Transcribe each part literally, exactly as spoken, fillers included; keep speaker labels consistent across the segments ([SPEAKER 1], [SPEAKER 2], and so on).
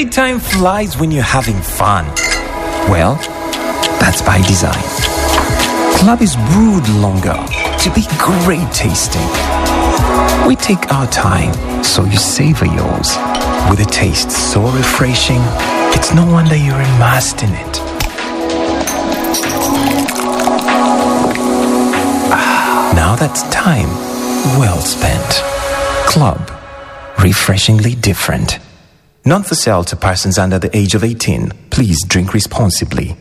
[SPEAKER 1] say time flies when you're having fun. Well, that's by design. Club is brewed longer to be great tasting. We take our time, so you savor yours. With a taste so refreshing, it's no wonder you're immersed in it. Ah, now that's time well spent. Club. Refreshingly different. Not for sale to persons under the age of eighteen. Please drink responsibly.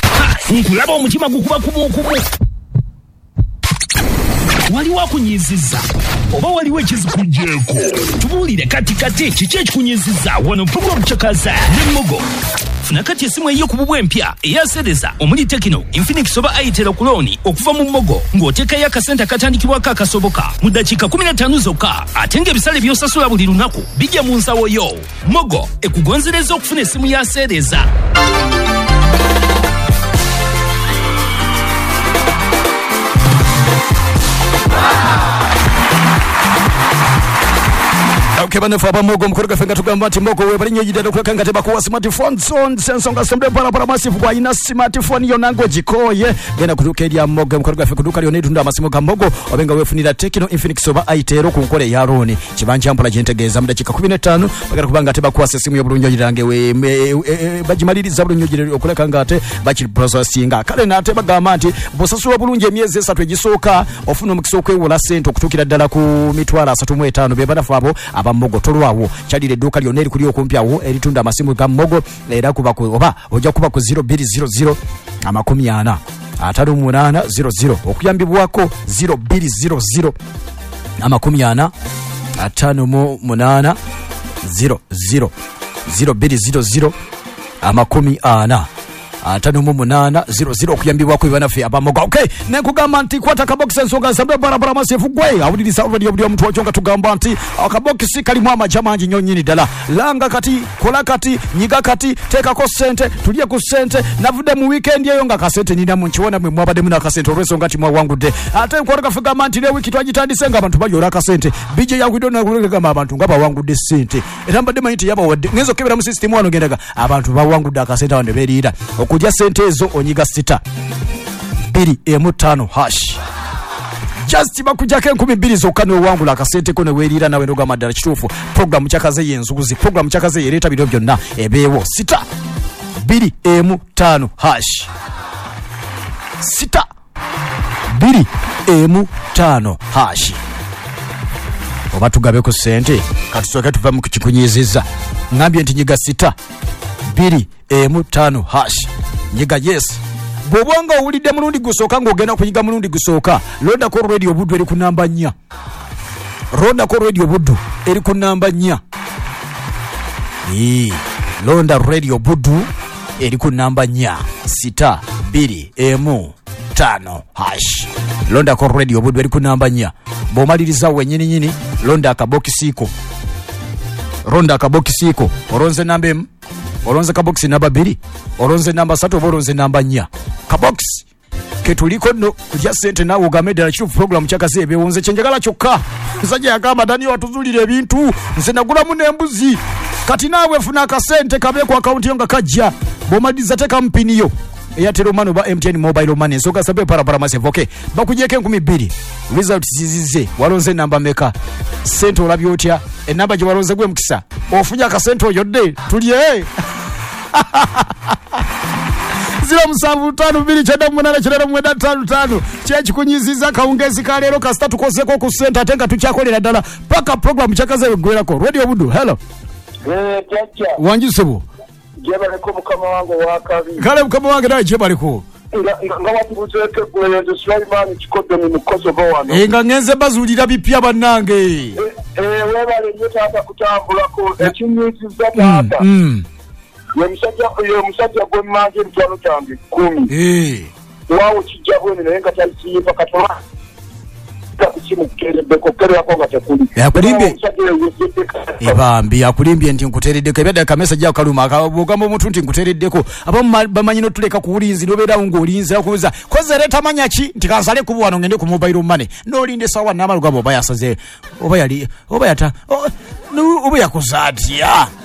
[SPEAKER 2] Waliwo akunyiziza oba waliwo ekizikugyeko tubuulire kati kati kiki ekikunyiziza wano program Chakaza ne Mogo. Funa kati esimu eyo ku bubwe empya eyasereza omuli Tekino, Infinix oba Itel Kuloni okuva mu Mogo ng'oteekayo akasente akatandikibwako akasoboka mu ddakiika kumi na ttaano zokka ate ng'ebisale by'osasula buli lunaku bijja mu nsawo yo. Mogo ekugonzereza okufuna esimu yasereza.
[SPEAKER 3] Okay, bana faba Mogo mkuruka fenga tugamba ati Mogo we bali nyojida dokuleka ngate kuwa smartphone on sensonga sembe para para massive kwa ina smartphone yo nango jikoye gena kuruka edia Mogo mkuruka fenga duka lyone tunda masimu ga Mogo obenga wefunira Tekino, Infinix oba Itel ku nkole ya Roni kibanja mpala jentegeza mu dakika kumi na ttaano bagala kubanga ate bakuwa simu yo bulunyo jirange we bajimaliriza bulunyo jire okuleka ngate bachi processinga kale na ate bagamba nti bosasula bulunje emyezi esatu egisooka ofuna omukisooka ewola sente okutukira ddala ku mitwalo asatu mu etaano be badafabo aba Mogo tolwawo kyalire duka lyone likuli okumpyawo eritunda amasimu ga Mogo era kuba ku oba ojja kuba ku zero two zero zero amakumi ana atatu munana zero zero okuyambibwako zero two zero zero amakumi ana atano mu munana zero zero zero two zero zero amakumi ana atano mu munana zero zero okuyambibwako banafe aba Mogo. Okay, nekugamba nti kwata kabox ensonga sabbe barabara masefu gwe awuliriza already obuli omuntu wachonga tugamba nti akabox kalimu amajama anji nyonyini dala langa kati kola kati nyiga kati teka ko sente tuliye ku sente navude mu weekend eyo nga kasente nina mu nchiwona mwe mwabade muna kasente olweso ngati mwa wangu de ate kwata kafika nti le wiki twagitandise nga abantu bayola kasente bije yangu idona kulega abantu ngaba wangu de sente etamba de mayiti yaba wadde ngezo kebera mu system wano gendaga abantu ba wangu da kasente wande berira okujja sente ezo onyiga sita biri emu tano hash just bakujja ke nkumi bbiri zokka no wangula akasente ko ne werira nawe ndo gamadala kitufu program Chakaza yenzuguzi program Chakaza yereta biro byonna ebeewo sita biri emu tano hash sita biri emu tano hash oba tugabe ku sente katusoke tuva mu kikunyiziza ngambye nti nyiga sita biri emu tano hash nyiga yes bobonga owulidde mulundi gusooka ng'ogenda kuyiga mulundi gusooka londa ko radio buddu eri ku namba nnya londa ko radio buddu eri ku namba nnya ee londa radio buddu eri ku namba nnya sita biri emu tano hash londa ko radio buddu eri ku namba nnya bomaliriza wenyini nyini londa akabokisiko ronda akabokisiko oronze namba emu olonze kabox namba biri olonze namba satu olonze namba nnya kabox ketuliko no kujja sente nawo gamedala chief program Chakaza ebewonze chenjagala kyokka nsajja yakamba dani watuzulira ebintu nze nagula mu nembuzi kati nawe funa akasente kabe ku account yo nga kajja bomadiza teka mpiniyo Airtel Money ba M T N Mobile Money soka sabe para para massive. Okay, bakujeke nkumi bbiri result zizize walonze namba meka sente olabyo otya enamba gye walonze gwe mukisa ofunya akasente oyodde tuliye zero musanvu tano bbiri kyenda munana kyenda mwenda ttaano ttaano kyekikunyiziza kawungezi ka leero kasita tukozeko ku sente ate nga tukyakolera ddala paka program Chakaza egwerako radio buddu. Hello
[SPEAKER 4] eh chacha
[SPEAKER 3] wanjisebo
[SPEAKER 4] jebaleko mukama wangu wakabi
[SPEAKER 3] kale mukama wangu naye jebaleko
[SPEAKER 4] nga watubuzeke kulezo Sulaiman Kikodo ni mukozo bawano
[SPEAKER 3] enga ngenze bazulira bipya bannange
[SPEAKER 4] eh webale nyota kutambulako ekinyiziza tata ye musajja ye musajja gw'emmanje mutwalo kyange kumi
[SPEAKER 3] eh
[SPEAKER 4] wawo kijjabwe ne nga talisiipa katola
[SPEAKER 3] yakulimbye ebambi yakulimbye nti nkutereddeko ebyadda kamesajja akaluma akabugamba omuntu nti nkutereddeko abamu bamanyi notuleka ku bulinzi nobeerawo ng'olinzi akubuuza koze leeta manya ki nti kansale kubu wano ngende ku mobile money n'olinde sawa n'amalugamba oba yasaze oba yali oba yata oba yakoze atya